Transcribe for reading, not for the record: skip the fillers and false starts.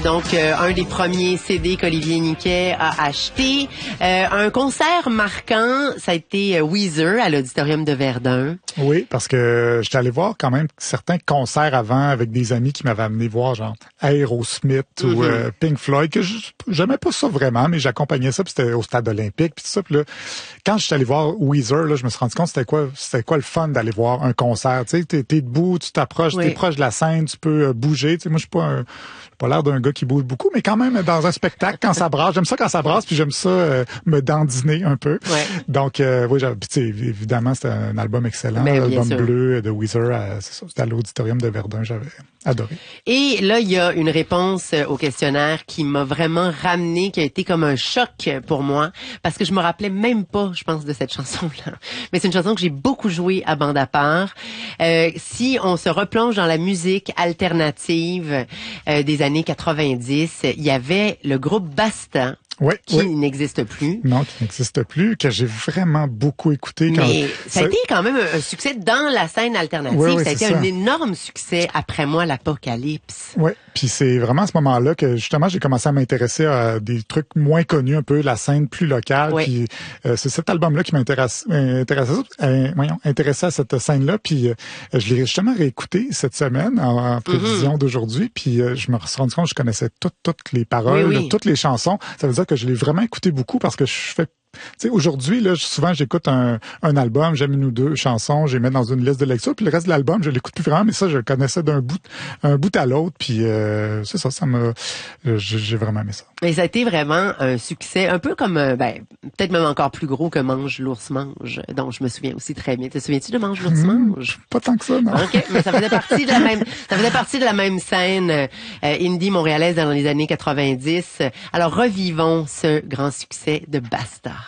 Donc, un des premiers CD qu'Olivier Niquet a acheté. Un concert marquant, ça a été Weezer à l'Auditorium de Verdun. Oui, parce que j'étais allé voir quand même certains concerts avant avec des amis qui m'avaient amené voir genre Aerosmith ou Pink Floyd, que j'aimais pas ça vraiment, mais j'accompagnais ça, puis c'était au Stade olympique, puis tout ça. Puis là, quand j'étais allé voir Weezer, là, je me suis rendu compte c'était quoi le fun d'aller voir un concert. Tu sais, t'es debout, tu t'approches, t'es proche de la scène, tu peux bouger. Tu sais, moi, je suis pas l'air d'un gars qui bouge beaucoup, mais quand même dans un spectacle, quand ça brasse, j'aime ça quand ça brasse, puis j'aime ça me dandiner un peu. Ouais. Donc, oui, évidemment, c'était un album excellent, l'album bleu de Weezer, c'était à l'Auditorium de Verdun, j'avais adoré. Et là, il y a une réponse au questionnaire qui m'a vraiment ramené, qui a été comme un choc pour moi, parce que je me rappelais même pas, je pense, de cette chanson-là. Mais c'est une chanson que j'ai beaucoup jouée à bande à part. Si on se replonge dans la musique alternative des années 90, il y avait le groupe Basta. Qui n'existe plus. Non, qui n'existe plus, que j'ai vraiment beaucoup écouté. Mais ça a été quand même un succès dans la scène alternative. Ça a été un énorme succès après moi, l'Apocalypse. Oui, puis c'est vraiment à ce moment-là que justement j'ai commencé à m'intéresser à des trucs moins connus, un peu la scène plus locale. Puis c'est cet album-là qui m'intéressait à cette scène-là. Puis je l'ai justement réécouté cette semaine en prévision d'aujourd'hui. Puis je me suis rendu compte que je connaissais toutes les paroles, toutes les chansons. Ça veut dire que je l'ai vraiment écouté beaucoup parce que je fais... Tu sais, aujourd'hui, là, souvent, j'écoute un album, j'aime une ou deux chansons, je les mets dans une liste de lecture, puis le reste de l'album, je l'écoute plus vraiment, mais ça, je le connaissais d'un bout à l'autre, puis c'est ça, j'ai vraiment aimé ça. Mais ça a été vraiment un succès, un peu comme, peut-être même encore plus gros que Mange l'ours mange, dont je me souviens aussi très bien. Te souviens-tu de Mange l'ours mange? Pas tant que ça, non. OK, mais ça faisait partie de la même scène indie montréalaise dans les années 90. Alors, revivons ce grand succès de Basta.